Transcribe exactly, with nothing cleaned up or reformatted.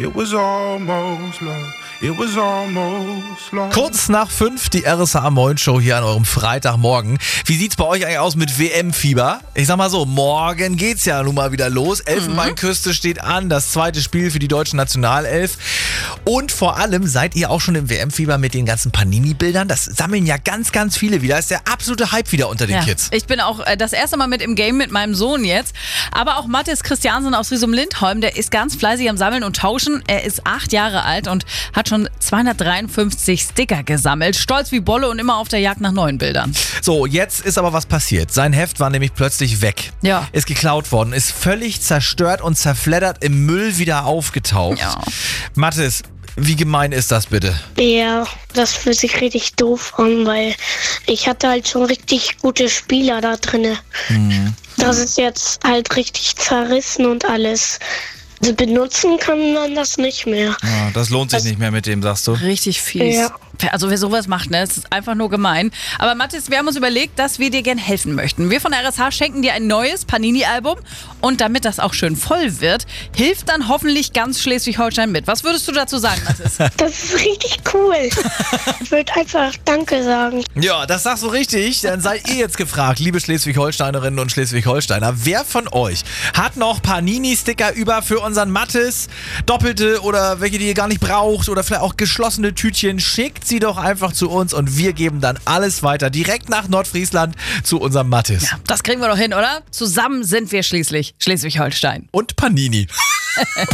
It was almost love. It was almost love. Kurz nach fünf die R S H Moin Show hier an eurem Freitagmorgen. Wie sieht's bei euch eigentlich aus mit W M-Fieber? Ich sag mal so, morgen geht's ja nun mal wieder los. Elfenbeinküste steht an, das zweite Spiel für die deutsche Nationalelf. Und vor allem seid ihr auch schon im W M-Fieber mit den ganzen Panini-Bildern. Das sammeln ja ganz, ganz viele wieder. Das ist der absolute Hype wieder unter den Ja, Kids. ich bin auch äh, das erste Mal mit im Game mit meinem Sohn jetzt. Aber auch Mathis Christiansen aus Riesum-Lindholm, der ist ganz fleißig am Sammeln und Tauschen. Er ist acht Jahre alt und hat schon zweihundertdreiundfünfzig Sticker gesammelt. Stolz wie Bolle und immer auf der Jagd nach neuen Bildern. So, jetzt ist aber was passiert. Sein Heft war nämlich plötzlich weg. Ja. Ist geklaut worden, ist völlig zerstört und zerfleddert im Müll wieder aufgetaucht. Ja. Mathis, wie gemein ist das bitte? Ja, das fühlt sich richtig doof an, weil ich hatte halt schon richtig gute Spieler da drinne. Mhm. Das ist jetzt halt richtig zerrissen und alles. Also benutzen kann man das nicht mehr. Ja, das lohnt sich nicht mehr mit dem, sagst du? Richtig fies. Ja. Also wer sowas macht, ne, es ist einfach nur gemein. Aber Mathis, wir haben uns überlegt, dass wir dir gerne helfen möchten. Wir von der R S H schenken dir ein neues Panini-Album und damit das auch schön voll wird, hilft dann hoffentlich ganz Schleswig-Holstein mit. Was würdest du dazu sagen, Mathis? Das ist richtig cool. Ich würde einfach Danke sagen. Ja, das sagst du richtig. Dann seid ihr jetzt gefragt, liebe Schleswig-Holsteinerinnen und Schleswig-Holsteiner. Wer von euch hat noch Panini-Sticker über für unseren Mathis? Doppelte oder welche, die ihr gar nicht braucht oder vielleicht auch geschlossene Tütchen? Schickt sie doch einfach zu uns und wir geben dann alles weiter direkt nach Nordfriesland zu unserem Mathis. Ja, das kriegen wir doch hin, oder? Zusammen sind wir schließlich Schleswig-Holstein. Und Panini.